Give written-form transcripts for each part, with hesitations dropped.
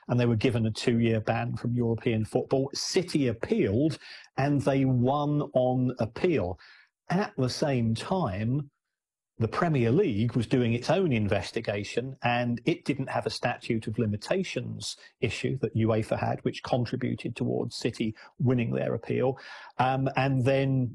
and they were given a 2-year ban from European football. City appealed, and they won on appeal. At the same time, the Premier League was doing its own investigation, and it didn't have a statute of limitations issue that UEFA had, which contributed towards City winning their appeal. And then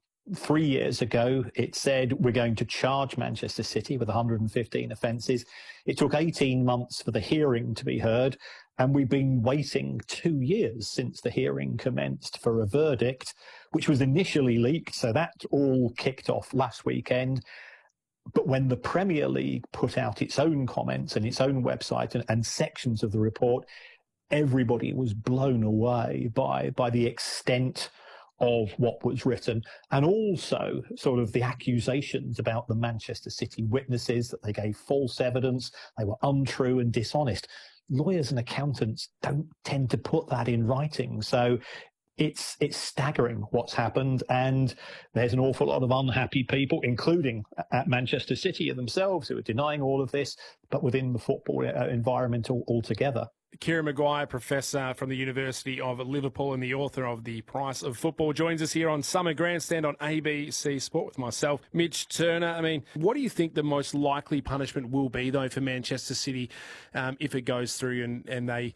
3 years ago, it said we're going to charge Manchester City with 115 offences. It took 18 months for the hearing to be heard, and we've been waiting 2 years since the hearing commenced for a verdict, which was initially leaked. So that all kicked off last weekend. But when the Premier League put out its own comments and its own website and sections of the report, everybody was blown away by the extent of what was written, and also sort of the accusations about the Manchester City witnesses, that they gave false evidence, they were untrue and dishonest. Lawyers and accountants don't tend to put that in writing. So it's staggering what's happened, and there's an awful lot of unhappy people, including at Manchester City themselves, who are denying all of this, but within the football environment altogether. Kieran Maguire, Professor from the University of Liverpool and the author of The Price of Football, joins us here on Summer Grandstand on ABC Sport with myself, Mitch Turner. I mean, what do you think the most likely punishment will be, though, for Manchester City if it goes through and they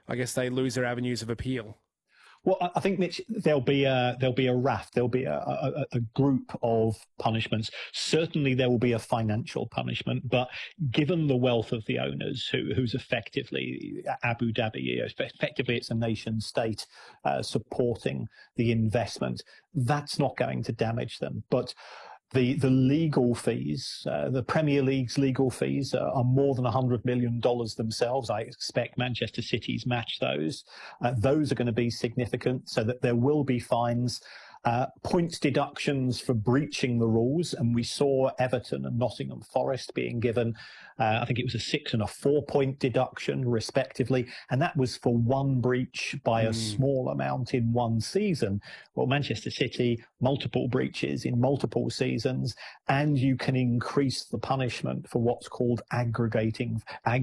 lose their avenues of appeal? Well, I think, Mitch, there'll be a raft. There'll be a group of punishments. Certainly, there will be a financial punishment. But given the wealth of the owners, who's effectively Abu Dhabi, effectively it's a nation state supporting the investment, that's not going to damage them. But the legal fees, the Premier League's legal fees are more than $100 million themselves. I expect Manchester City's match those. Those are going to be significant, so that there will be fines. Points deductions for breaching the rules, and we saw Everton and Nottingham Forest being given, I think it was a 6 and a 4-point deduction respectively, and that was for one breach by a small amount in one season. Well, Manchester City, multiple breaches in multiple seasons, and you can increase the punishment for what's called aggravating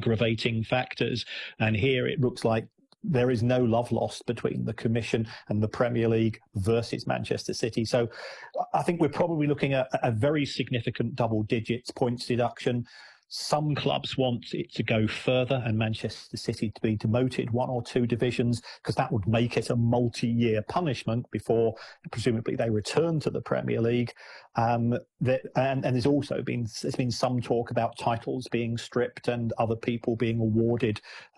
factors. And here it looks like there is no love lost between the Commission and the Premier League versus Manchester City. So I think we're probably looking at a very significant double digits points deduction. Some clubs want it to go further and Manchester City to be demoted 1 or 2 divisions, because that would make it a multi-year punishment before presumably they return to the Premier League. And there's also been some talk about titles being stripped and other people being awarded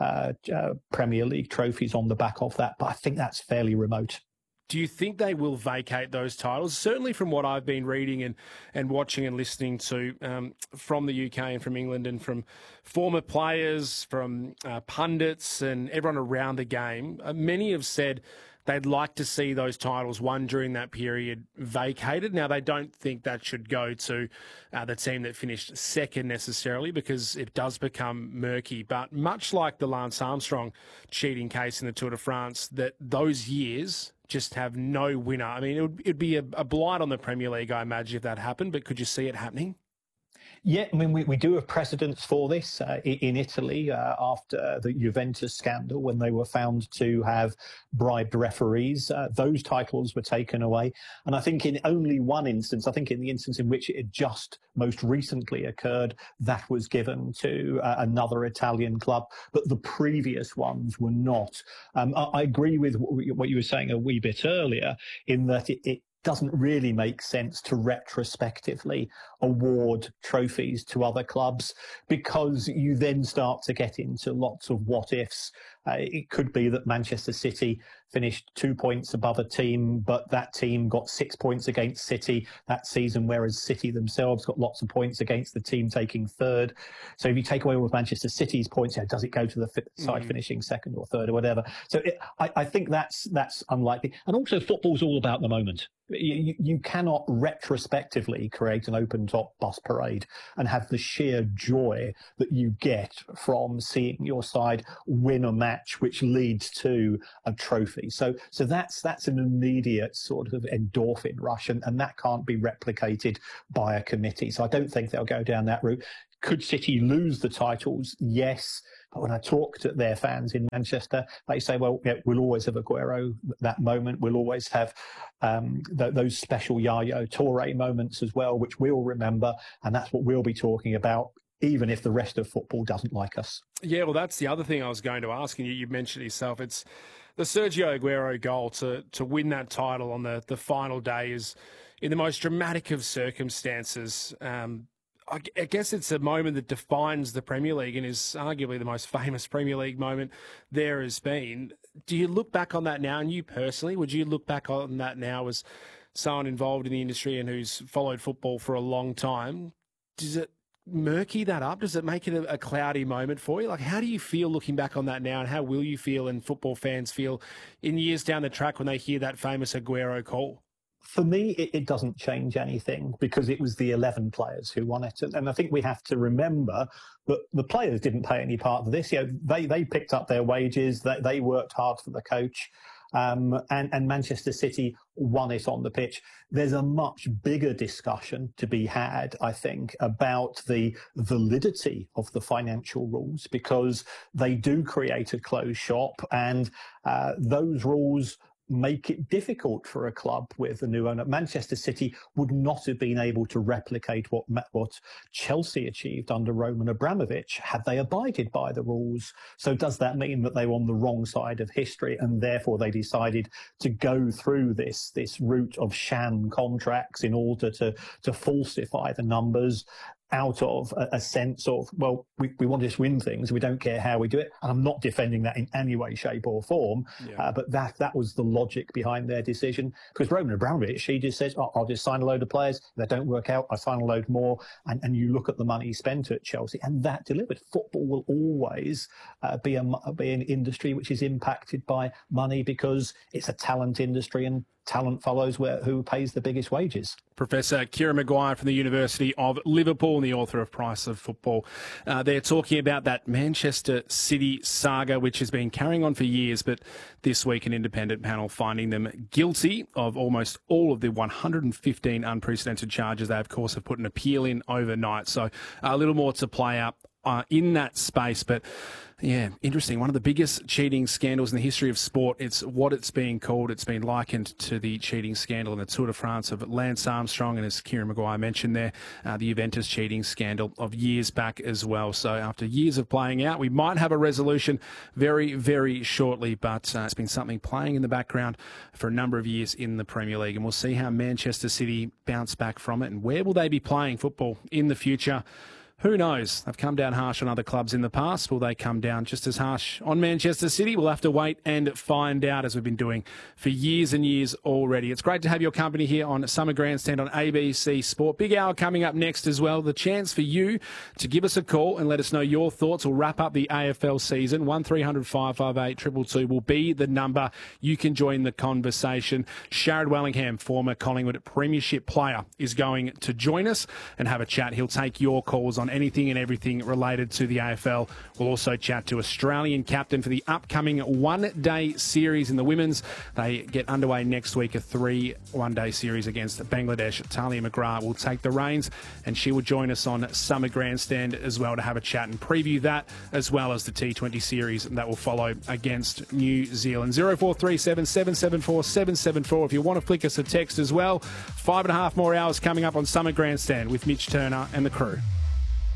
Premier League trophies on the back of that. But I think that's fairly remote. Do you think they will vacate those titles? Certainly from what I've been reading and watching and listening to from the UK and from England and from former players, from pundits and everyone around the game, many have said they'd like to see those titles won during that period vacated. Now, they don't think that should go to the team that finished second necessarily, because it does become murky. But much like the Lance Armstrong cheating case in the Tour de France, that those years just have no winner. I mean, it'd be a blight on the Premier League, I imagine, if that happened, but could you see it happening? Yeah, I mean, we do have precedents for this in Italy after the Juventus scandal, when they were found to have bribed referees. Those titles were taken away. And I think in only one instance, I think in the instance in which it had just most recently occurred, that was given to another Italian club, but the previous ones were not. I agree with what you were saying a wee bit earlier, in that it doesn't really make sense to retrospectively award trophies to other clubs, because you then start to get into lots of what ifs. It could be that Manchester City finished 2 points above a team, but that team got 6 points against City that season, whereas City themselves got lots of points against the team taking third. So if you take away all of Manchester City's points, does it go to the side finishing second or third or whatever? So I think that's unlikely. And also, football's all about the moment. You cannot retrospectively create an open-top bus parade and have the sheer joy that you get from seeing your side win a match which leads to a trophy. So that's an immediate sort of endorphin rush, and that can't be replicated by a committee. So I don't think they'll go down that route. Could City lose the titles? Yes. But when I talk to their fans in Manchester, they say, well, yeah, we'll always have Aguero, that moment. We'll always have those special Yaya Toure moments as well, which we'll remember. And that's what we'll be talking about, even if the rest of football doesn't like us. Yeah, well, that's the other thing I was going to ask, and you mentioned yourself. It's the Sergio Aguero goal to win that title on the final day is in the most dramatic of circumstances. I guess it's a moment that defines the Premier League and is arguably the most famous Premier League moment there has been. Do you look back on that now, and you personally, would you look back on that now as someone involved in the industry and who's followed football for a long time? Does it murky that up? Does it make it a cloudy moment for you? Like, how do you feel looking back on that now, and how will you feel and football fans feel in years down the track when they hear that famous Aguero call? For me, it doesn't change anything because it was the 11 players who won it. And I think we have to remember that the players didn't play any part of this. They picked up their wages. They worked hard for the coach. And Manchester City won it on the pitch. There's a much bigger discussion to be had, I think, about the validity of the financial rules, because they do create a closed shop, and those rules make it difficult for a club with a new owner. Manchester City would not have been able to replicate what Chelsea achieved under Roman Abramovich had they abided by the rules. So does that mean that they were on the wrong side of history, and therefore they decided to go through this route of sham contracts in order to falsify the numbers out of a sense of, well, we want to just win things. We don't care how we do it. And I'm not defending that in any way, shape or form. Yeah. But that was the logic behind their decision. Because Roman Abramovich, he just says, I'll just sign a load of players. If they don't work out, I sign a load more. And you look at the money spent at Chelsea, and that delivered. Football will always be an industry which is impacted by money, because it's a talent industry, and talent follows who pays the biggest wages. Professor Kieran Maguire from the University of Liverpool and the author of Price of Football. They're talking about that Manchester City saga, which has been carrying on for years, but this week an independent panel finding them guilty of almost all of the 115 unprecedented charges. They, of course, have put an appeal in overnight, so a little more to play out in that space. But yeah, interesting. One of the biggest cheating scandals in the history of sport. It's what it's being called. It's been likened to the cheating scandal in the Tour de France of Lance Armstrong, and as Kieran Maguire mentioned there, the Juventus cheating scandal of years back as well. So after years of playing out, we might have a resolution very, very shortly, but it's been something playing in the background for a number of years in the Premier League, and we'll see how Manchester City bounce back from it, and where will they be playing football in the future. Who knows? They've come down harsh on other clubs in the past. Will they come down just as harsh on Manchester City? We'll have to wait and find out, as we've been doing for years and years already. It's great to have your company here on Summer Grandstand on ABC Sport. Big hour coming up next as well. The chance for you to give us a call and let us know your thoughts. We'll wrap up the AFL season. 1300 558 222 will be the number. You can join the conversation. Sharrod Wellingham, former Collingwood Premiership player, is going to join us and have a chat. He'll take your calls on anything and everything related to the AFL. We'll also chat to Australian captain for the upcoming one-day series in the women's. They get underway next week, a 3 one-day series against Bangladesh. Talia McGrath will take the reins, and she will join us on Summer Grandstand as well to have a chat and preview that, as well as the T20 series that will follow against New Zealand. 0437 774 774 if you want to flick us a text as well. 5.5 more hours coming up on Summer Grandstand with Mitch Turner and the crew.